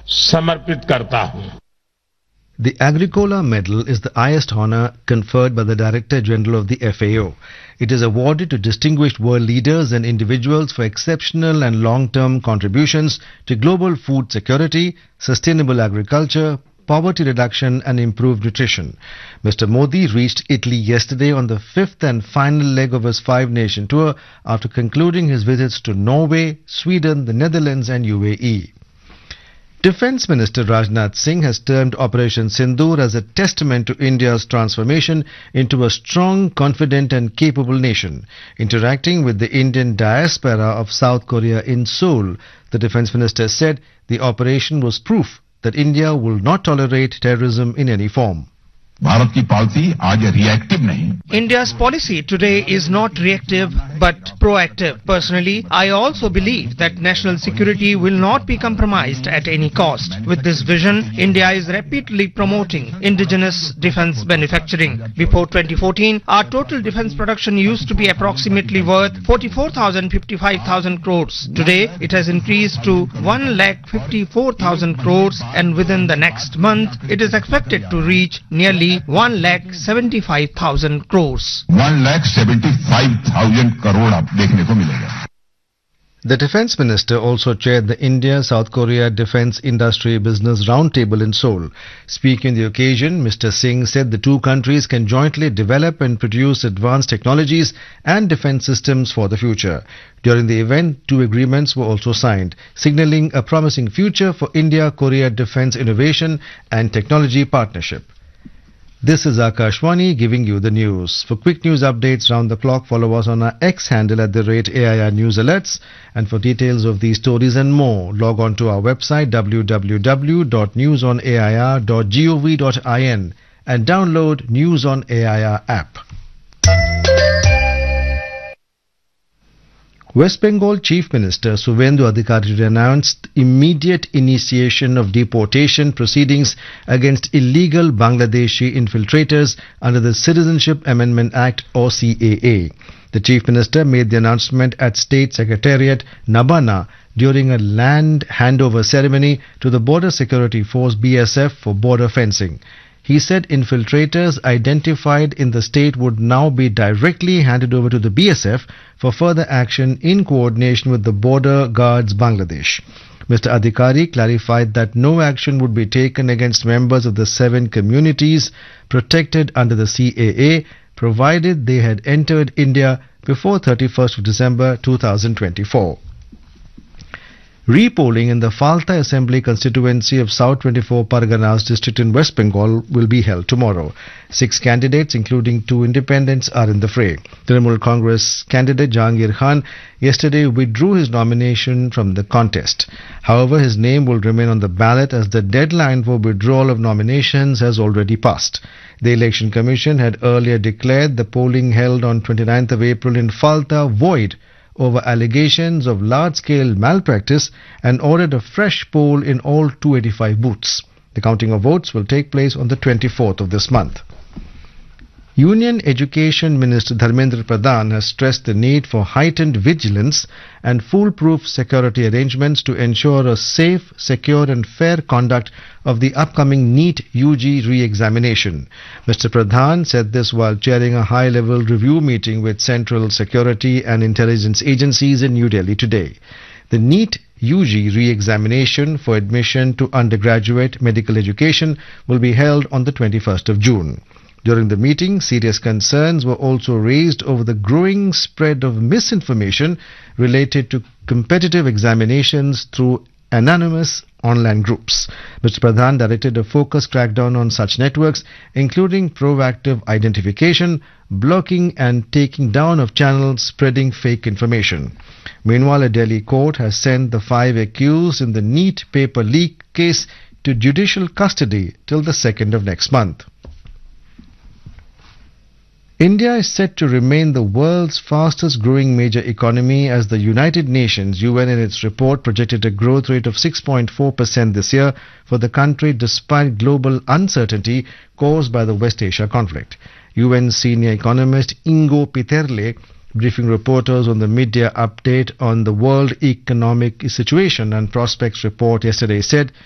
समर्पित करता हूं। The Agricola Medal is the highest honor conferred by the Director General of the FAO. It is awarded to distinguished world leaders and individuals for exceptional and long-term contributions to global food security, sustainable agriculture, poverty reduction and improved nutrition. Mr. Modi reached Italy yesterday on the fifth and final leg of his five-nation tour after concluding his visits to Norway, Sweden, the Netherlands and UAE. Defence Minister Rajnath Singh has termed Operation Sindoor as a testament to India's transformation into a strong, confident and capable nation. Interacting with the Indian diaspora of South Korea in Seoul, the Defence Minister said the operation was proof that India will not tolerate terrorism in any form. Bharat की policy आज reactive नहीं. India's policy today is not reactive but proactive. Personally, I also believe that national security will not be compromised at any cost. With this vision, India is rapidly promoting indigenous defense manufacturing. Before 2014, our total defense production used to be approximately worth 44,055,000 crores. Today, it has increased to 1,54,000 crores and within the next month, it is expected to reach nearly 1,75,000 crores. 1,75,000 crore आप देखने को मिलेगा. The Defence Minister also chaired the India-South Korea Defence Industry Business Roundtable in Seoul. Speaking on the occasion, Mr. Singh said the two countries can jointly develop and produce advanced technologies and defence systems for the future. During the event, two agreements were also signed, signalling a promising future for India-Korea defence innovation and technology partnership. This is Akashwani giving you the news. For quick news updates round the clock, follow us on our X handle at @AIR News Alerts. And for details of these stories and more, log on to our website www.newsonair.gov.in and download News on AIR app. West Bengal Chief Minister Suvendu Adhikari announced immediate initiation of deportation proceedings against illegal Bangladeshi infiltrators under the Citizenship Amendment Act or CAA. The Chief Minister made the announcement at State Secretariat Nabana during a land handover ceremony to the Border Security Force BSF for border fencing. He said infiltrators identified in the state would now be directly handed over to the BSF for further action in coordination with the Border Guards Bangladesh. Mr. Adhikari clarified that no action would be taken against members of the 7 communities protected under the CAA provided they had entered India before 31st of December 2024. Repolling in the Falta Assembly constituency of South 24 Parganas district in West Bengal will be held tomorrow. 6 candidates, including 2 independents, are in the fray. Trinamool Congress candidate Jahangir Khan yesterday withdrew his nomination from the contest. However, his name will remain on the ballot as the deadline for withdrawal of nominations has already passed. The Election Commission had earlier declared the polling held on 29th of April in Falta void over allegations of large-scale malpractice and ordered a fresh poll in all 285 booths. The counting of votes will take place on the 24th of this month. Union Education Minister Dharmendra Pradhan has stressed the need for heightened vigilance and foolproof security arrangements to ensure a safe, secure and fair conduct of the upcoming NEET UG re-examination. Mr. Pradhan said this while chairing a high-level review meeting with Central Security and Intelligence agencies in New Delhi today. The NEET UG re-examination for admission to undergraduate medical education will be held on the 21st of June. During the meeting, serious concerns were also raised over the growing spread of misinformation related to competitive examinations through anonymous online groups. Mr. Pradhan directed a focused crackdown on such networks, including proactive identification, blocking and taking down of channels spreading fake information. Meanwhile, a Delhi court has sent the 5 accused in the NEET paper leak case to judicial custody till the 2nd of next month. India is set to remain the world's fastest growing major economy as the United Nations UN in its report projected a growth rate of 6.4% this year for the country despite global uncertainty caused by the West Asia conflict. UN senior economist Ingo Peterle briefing reporters on the mid-year update on the world economic situation and prospects report yesterday said